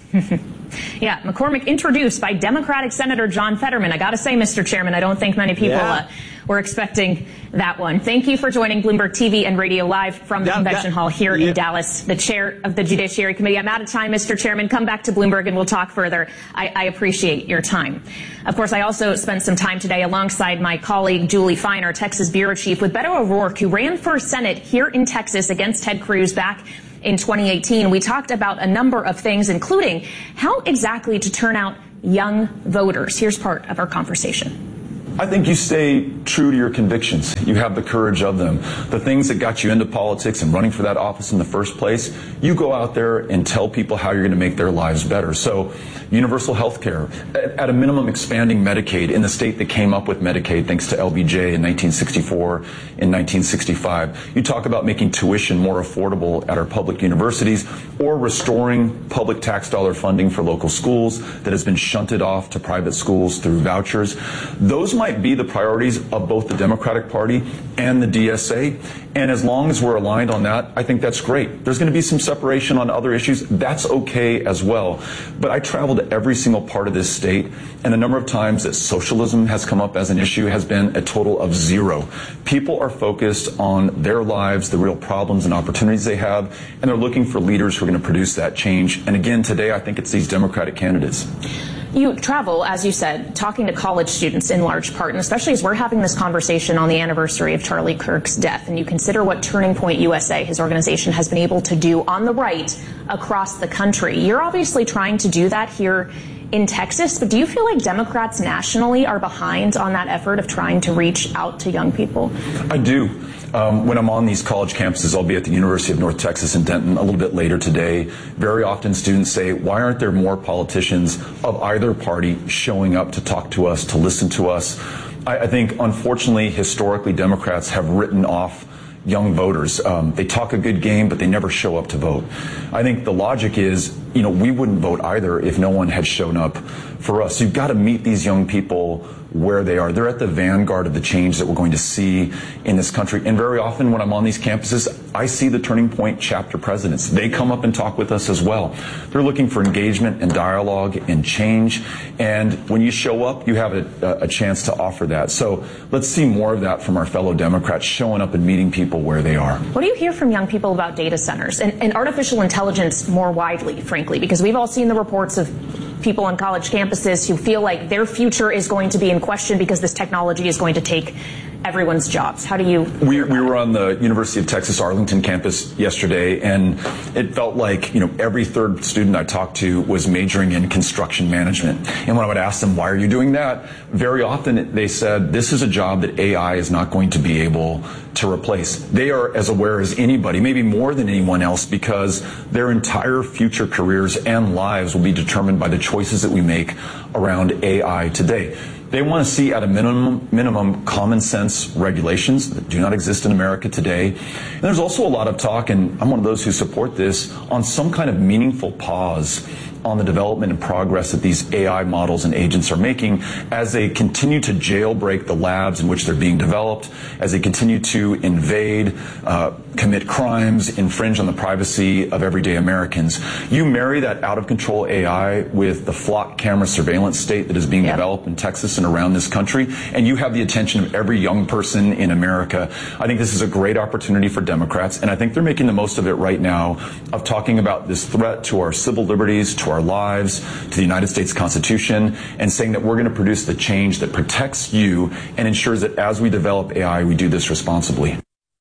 S2: Yeah, McCormick introduced by Democratic Senator John Fetterman. I got to say, Mister Chairman, I don't think many people yeah. uh, were expecting that one. Thank you for joining Bloomberg T V and Radio Live from the that, Convention that, Hall here yeah. in Dallas, the chair of the Judiciary Committee. I'm out of time, Mister Chairman. Come back to Bloomberg and we'll talk further. I, I appreciate your time. Of course, I also spent some time today alongside my colleague Julie Feiner, Texas Bureau Chief, with Beto O'Rourke, who ran for Senate here in Texas against Ted Cruz back in twenty eighteen. We talked about a number of things, including how exactly to turn out young voters. Here's part of our conversation.
S7: I think you stay true to your convictions. You have the courage of them. The things that got you into politics and running for that office in the first place, you go out there and tell people how you're going to make their lives better. So universal health care, at a minimum expanding Medicaid in the state that came up with Medicaid thanks to L B J in nineteen sixty-four, in nineteen sixty-five. You talk about making tuition more affordable at our public universities or restoring public tax dollar funding for local schools that has been shunted off to private schools through vouchers. Those might be the priorities of both the Democratic Party and the D S A. And as long as we're aligned on that, I think that's great. There's going to be some separation on other issues. That's okay as well. But I traveled to every single part of this state, and the number of times that socialism has come up as an issue has been a total of zero. People are focused on their lives, the real problems and opportunities they have, and they're looking for leaders who are going to produce that change. And again, today, I think it's these Democratic candidates.
S2: You travel, as you said, talking to college students in large part, and especially as we're having this conversation on the anniversary of Charlie Kirk's death, and you consider what Turning Point U S A, his organization, has been able to do on the right across the country. You're obviously trying to do that here in Texas, but do you feel like Democrats nationally are behind on that effort of trying to reach out to young people?
S7: I do. Um, when I'm on these college campuses, I'll be at the University of North Texas in Denton a little bit later today. Very often students say, why aren't there more politicians of either party showing up to talk to us, to listen to us? I, I think, unfortunately, historically, Democrats have written off young voters. Um, they talk a good game, but they never show up to vote. I think the logic is, you know, we wouldn't vote either if no one had shown up for us. You've got to meet these young people where they are. They're at the vanguard of the change that we're going to see in this country. And very often when I'm on these campuses, I see the Turning Point chapter presidents. They come up and talk with us as well. They're looking for engagement and dialogue and change. And when you show up, you have a, a chance to offer that. So let's see more of that from our fellow Democrats, showing up and meeting people where they are.
S2: What do you hear from young people about data centers and, and artificial intelligence more widely, frankly? Because we've all seen the reports of people on college campuses who feel like their future is going to be in question because this technology is going to take everyone's jobs. How do you?
S7: We, we were on the University of Texas Arlington campus yesterday, and it felt like, you know, every third student I talked to was majoring in construction management. And when I would ask them, why are you doing that? Very often they said, this is a job that A I is not going to be able to replace. They are as aware as anybody, maybe more than anyone else, because their entire future careers and lives will be determined by the choices that we make around A I today. They want to see at a minimum, minimum common sense regulations that do not exist in America today. And there's also a lot of talk, and I'm one of those who support this, on some kind of meaningful pause on the development and progress that these A I models and agents are making as they continue to jailbreak the labs in which they're being developed, as they continue to invade, uh, commit crimes, infringe on the privacy of everyday Americans. You marry that out-of-control A I with the flock camera surveillance state that is being yep. developed in Texas and around this country, and you have the attention of every young person in America. I think this is a great opportunity for Democrats, and I think they're making the most of it right now of talking about this threat to our civil liberties, to our lives, to the United States Constitution, and saying that we're going to produce the change that protects you and ensures that as we develop A I, we do this responsibly.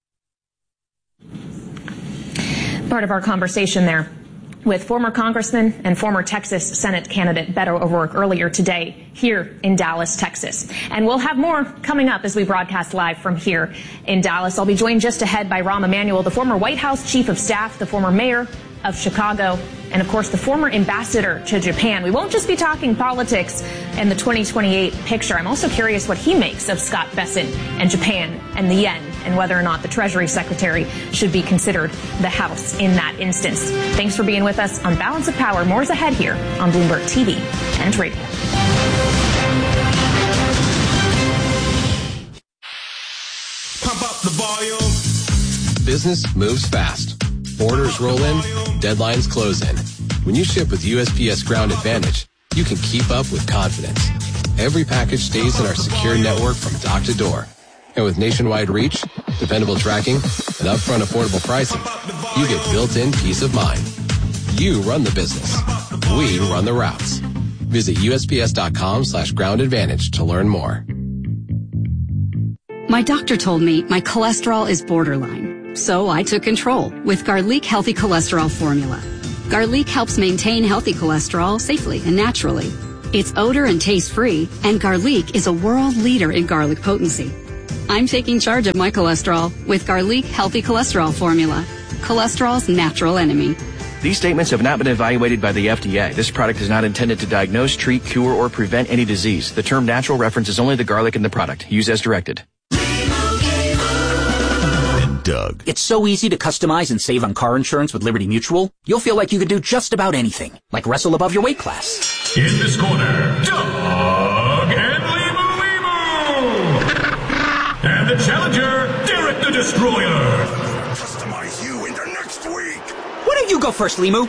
S2: Part of our conversation there with former Congressman and former Texas Senate candidate Beto O'Rourke earlier today here in Dallas, Texas. And we'll have more coming up as we broadcast live from here in Dallas. I'll be joined just ahead by Rahm Emanuel, the former White House Chief of Staff, the former mayor of Chicago, and of course the former ambassador to Japan. We won't just be talking politics and the twenty twenty-eight picture. I'm also curious what he makes of Scott Bessent and Japan and the yen and whether or not the Treasury Secretary should be considered the House in that instance. Thanks for being with us on Balance of Power. More's ahead here on Bloomberg T V and radio.
S8: Pump up the volume. Business moves fast. Orders roll in, deadlines close in. When you ship with U S P S Ground Advantage, you can keep up with confidence. Every package stays in our secure network from dock to door. And with nationwide reach, dependable tracking, and upfront affordable pricing, you get built-in peace of mind. You run the business. We run the routes. Visit U S P S dot com slash ground advantage to learn more.
S9: My doctor told me my cholesterol is borderline, so I took control with Garlic Healthy Cholesterol Formula. Garlic helps maintain healthy cholesterol safely and naturally. It's odor and taste-free, and Garlic is a world leader in garlic potency. I'm taking charge of my cholesterol with Garlic Healthy Cholesterol Formula, cholesterol's natural enemy.
S10: These statements have not been evaluated by the F D A. This product is not intended to diagnose, treat, cure, or prevent any disease. The term natural references only the garlic in the product. Use as directed.
S11: Doug. It's so easy to customize and save on car insurance with Liberty Mutual. You'll feel like you could do just about anything, like wrestle above your weight class.
S8: In this corner, Doug and Limu Limu. And the challenger, Derek the Destroyer.
S11: Customize you into next week. Why don't you go first, Limu?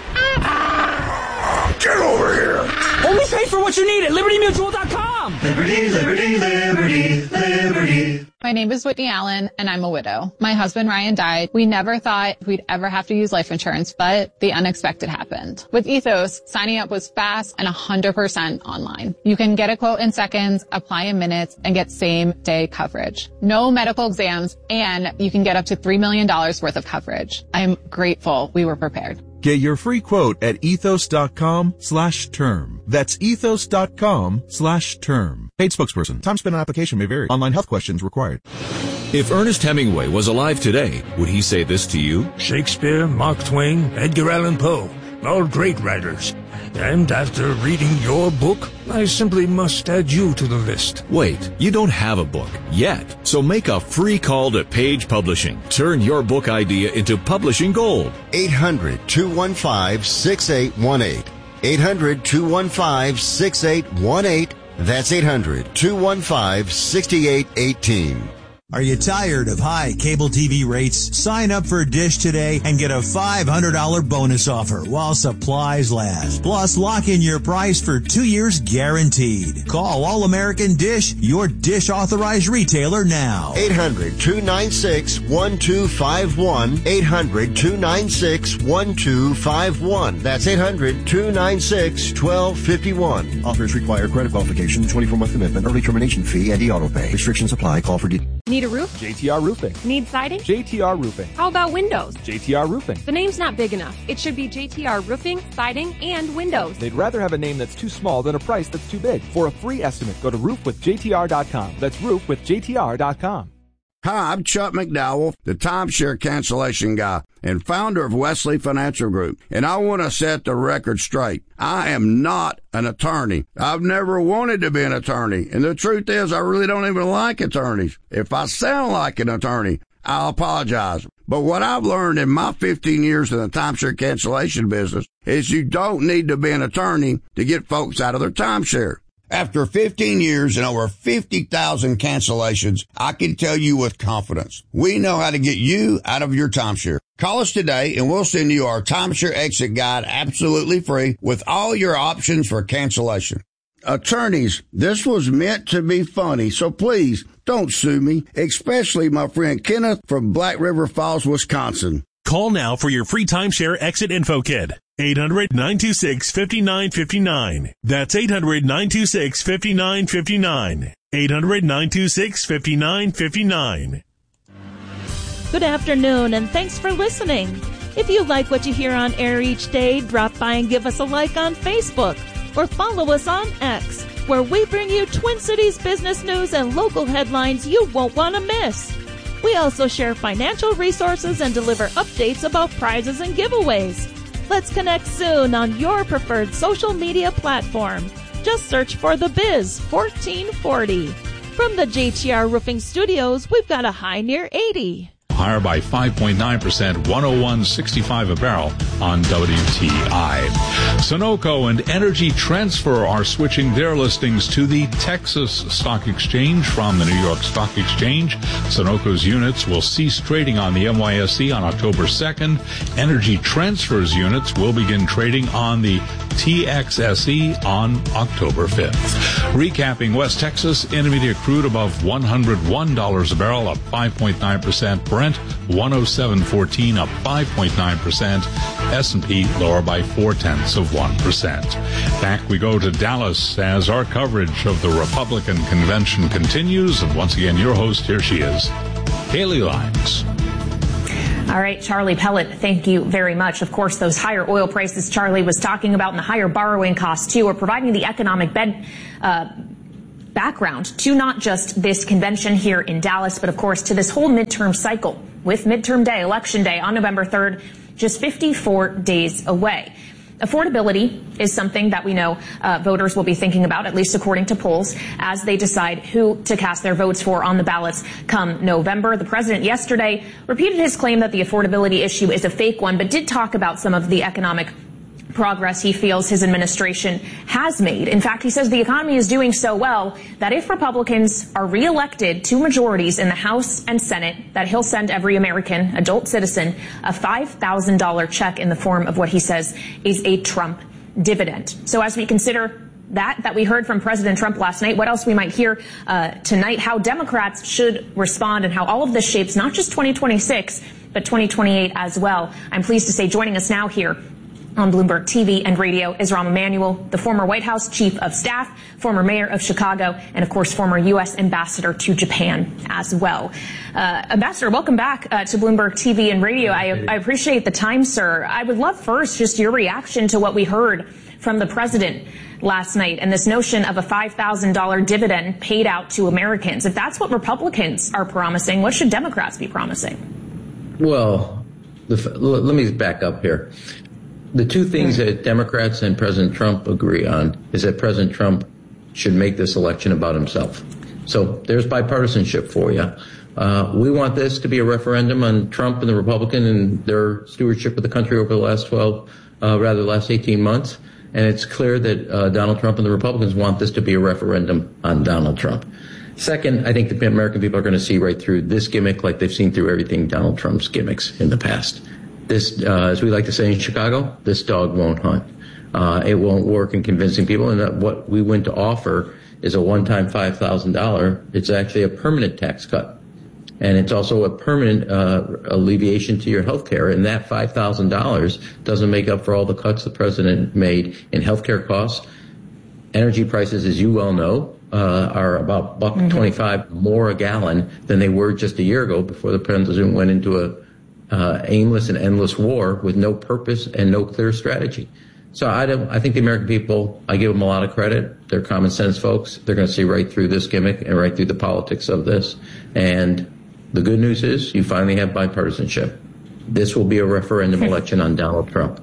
S8: Get over here.
S11: Only pay for what you need at Liberty Mutual dot com.
S12: Liberty, Liberty, Liberty, Liberty.
S15: My name is Whitney Allen, and I'm a widow. My husband, Ryan, died. We never thought we'd ever have to use life insurance, but the unexpected happened. With Ethos, signing up was fast and one hundred percent online. You can get a quote in seconds, apply in minutes, and get same-day coverage. No medical exams, and you can get up to three million dollars worth of coverage. I'm grateful we were prepared.
S27: Get your free quote at ethos.com slash term. That's ethos.com slash term. Paid spokesperson. Time spent on application may vary. Online health questions required.
S28: If Ernest Hemingway was alive today, would he say this to you?
S29: Shakespeare, Mark Twain, Edgar Allan Poe, all great writers. And after reading your book, I simply must add you to the list.
S28: Wait, you don't have a book yet. So make a free call to Page Publishing. Turn your book idea into publishing gold.
S24: eight hundred, two one five, six eight one eight. eight hundred, two one five, six eight one eight. That's eight hundred, two one five, six eight one eight.
S30: Are you tired of high cable T V rates? Sign up for Dish today and get a five hundred dollars bonus offer while supplies last. Plus, lock in your price for two years guaranteed. Call All American Dish, your Dish authorized retailer now.
S24: eight hundred, two nine six, one two five one. eight hundred, two nine six, one two five one. That's eight hundred, two nine six, one two five one.
S31: Offers require credit qualification, twenty-four month commitment, early termination fee, and e-auto pay. Restrictions apply. Call for details.
S32: Need a roof?
S33: J T R Roofing.
S32: Need siding?
S33: J T R Roofing.
S32: How about windows?
S33: J T R Roofing.
S32: The name's not big enough. It should be J T R Roofing, Siding, and Windows.
S33: They'd rather have a name that's too small than a price that's too big. For a free estimate, go to roof with J T R dot com. That's roof with J T R dot com.
S34: Hi, I'm Chuck McDowell, the timeshare cancellation guy and founder of Wesley Financial Group, and I want to set the record straight. I am not an attorney. I've never wanted to be an attorney, and the truth is I really don't even like attorneys. If I sound like an attorney, I'll apologize. But what I've learned in my fifteen years in the timeshare cancellation business is you don't need to be an attorney to get folks out of their timeshare. After fifteen years and over fifty thousand cancellations, I can tell you with confidence, we know how to get you out of your timeshare. Call us today and we'll send you our timeshare exit guide absolutely free with all your options for cancellation. Attorneys, this was meant to be funny, so please don't sue me, especially my friend Kenneth from Black River Falls, Wisconsin.
S35: Call now for your free timeshare exit info kit. eight hundred, nine two six, five nine five nine. That's eight hundred, nine two six, five nine five nine. eight hundred, nine two six, five nine five nine.
S36: Good afternoon, and thanks for listening. If you like what you hear on air each day, drop by and give us a like on Facebook or follow us on X, where we bring you Twin Cities business news and local headlines you won't want to miss. We also share financial resources and deliver updates about prizes and giveaways. Let's connect soon on your preferred social media platform. Just search for The Biz fourteen forty. From the J T R Roofing Studios, we've got a high near eighty.
S1: Higher by five point nine percent, one oh one sixty-five a barrel on W T I. Sunoco and Energy Transfer are switching their listings to the Texas Stock Exchange from the New York Stock Exchange. Sunoco's units will cease trading on the N Y S E on October second. Energy Transfer's units will begin trading on the T X S E on October fifth. Recapping West Texas, intermediate crude above one hundred one dollars a barrel, up five point nine percent. Brent, one oh seven fourteen, up five point nine percent. S and P lower by four tenths of one percent. Back we go to Dallas as our coverage of the Republican convention continues. And once again, your host, here she is, Kaylee Lines.
S2: All right, Charlie Pellet, thank you very much. Of course, those higher oil prices Charlie was talking about and the higher borrowing costs, too, are providing the economic bed, uh, background to not just this convention here in Dallas, but, of course, to this whole midterm cycle with midterm day, election day on November third, just fifty-four days away. Affordability is something that we know uh, voters will be thinking about, at least according to polls, as they decide who to cast their votes for on the ballots come November. The president yesterday repeated his claim that the affordability issue is a fake one, but did talk about some of the economic progress he feels his administration has made. In fact, he says the economy is doing so well that if Republicans are reelected to majorities in the House and Senate, that he'll send every American adult citizen a five thousand dollars check in the form of what he says is a Trump dividend. So as we consider that, that we heard from President Trump last night, what else we might hear uh, tonight, how Democrats should respond and how all of this shapes not just twenty twenty-six, but twenty twenty-eight as well. I'm pleased to say joining us now here on Bloomberg T V and radio is Rahm Emanuel, the former White House chief of staff, former mayor of Chicago, and of course former U S ambassador to Japan as well. Uh, Ambassador, welcome back uh, to Bloomberg T V and radio. I, I appreciate the time, sir. I would love first just your reaction to what we heard from the president last night and this notion of a five thousand dollars dividend paid out to Americans. If that's what Republicans are promising, what should Democrats be promising?
S3: Well, the, let me back up here. The two things that Democrats and President Trump agree on is that President Trump should make this election about himself. So there's bipartisanship for you. Uh, we want this to be a referendum on Trump and the Republican and their stewardship of the country over the last twelve, uh, rather the last eighteen months. And it's clear that uh, Donald Trump and the Republicans want this to be a referendum on Donald Trump. Second, I think the American people are going to see right through this gimmick like they've seen through everything Donald Trump's gimmicks in the past. This, uh, as we like to say in Chicago, this dog won't hunt. Uh, it won't work in convincing people. And that what we went to offer is a one-time five thousand dollars. It's actually a permanent tax cut. And it's also a permanent uh, alleviation to your health care. And that five thousand dollars doesn't make up for all the cuts the president made in health care costs. Energy prices, as you well know, uh, are about buck mm-hmm. twenty-five more a gallon than they were just a year ago before the president went into a Uh, aimless and endless war with no purpose and no clear strategy. So I don't, I think the American people, I give them a lot of credit. They're common sense folks. They're going to see right through this gimmick and right through the politics of this. And the good news is you finally have bipartisanship. This will be a referendum election on Donald Trump.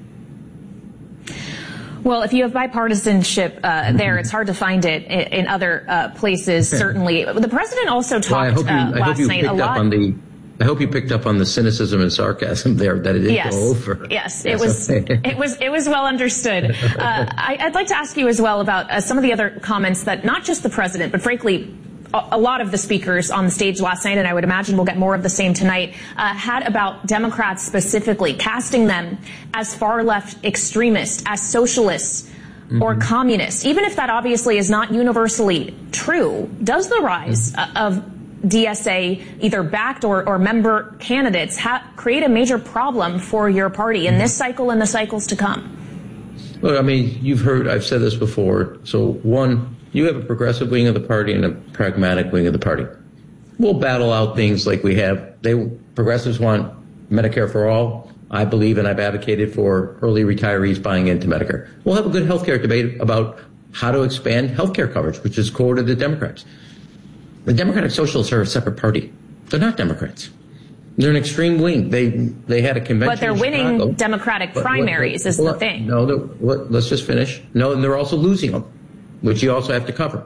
S2: Well, if you have bipartisanship uh, there, it's hard to find it in, in other uh, places, certainly. The president also talked
S3: well, I hope you,
S2: uh,
S3: I hope
S2: last
S3: you
S2: night
S3: picked
S2: a
S3: up
S2: lot.
S3: On the, I hope you picked up on the cynicism and sarcasm there that it didn't
S2: yes.
S3: go over.
S2: Yes, it was. it was. It was well understood. Uh, I, I'd like to ask you as well about uh, some of the other comments that not just the president, but frankly, a, a lot of the speakers on the stage last night, and I would imagine we'll get more of the same tonight, uh, had about Democrats specifically, casting them as far left extremists, as socialists. Mm-hmm. Or communists, even if that obviously is not universally true. Does the rise mm-hmm. of D S A, either backed or, or member candidates, ha- create a major problem for your party in this cycle and the cycles to come?
S3: Look, I mean, you've heard, I've said this before. So one, you have a progressive wing of the party and a pragmatic wing of the party. We'll battle out things like we have. They progressives want Medicare for all. I believe and I've advocated for early retirees buying into Medicare. We'll have a good healthcare debate about how to expand healthcare coverage, which is core to the Democrats. The Democratic Socialists are a separate party. They're not Democrats. They're an extreme wing. They they had a convention.
S2: But they're winning Chicago. Democratic but, primaries, but, but, is the thing.
S3: No, let's just finish. No, and they're also losing them, which you also have to cover.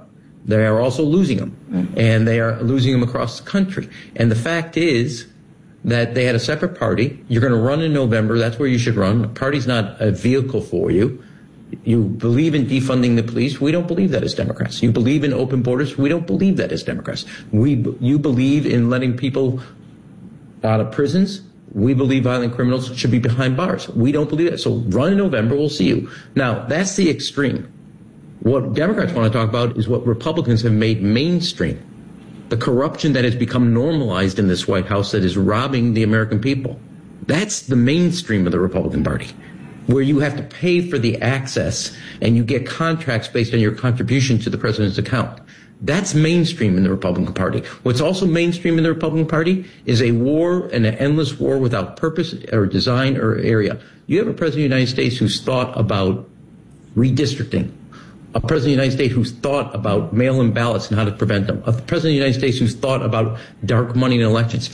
S3: They are also losing them, mm-hmm. and they are losing them across the country. And the fact is that they had a separate party. You're going to run in November. That's where you should run. The party's not a vehicle for you. You believe in defunding the police. We don't believe that as Democrats. You believe in open borders. We don't believe that as Democrats. We, you believe in letting people out of prisons. We believe violent criminals should be behind bars. We don't believe that. So run in November. We'll see you. Now, that's the extreme. What Democrats want to talk about is what Republicans have made mainstream. The corruption that has become normalized in this White House that is robbing the American people. That's the mainstream of the Republican Party, where you have to pay for the access and you get contracts based on your contribution to the president's account. That's mainstream in the Republican Party. What's also mainstream in the Republican Party is a war, and an endless war without purpose or design or area. You have a president of the United States who's thought about redistricting. A president of the United States who's thought about mail-in ballots and how to prevent them. A president of the United States who's thought about dark money in elections.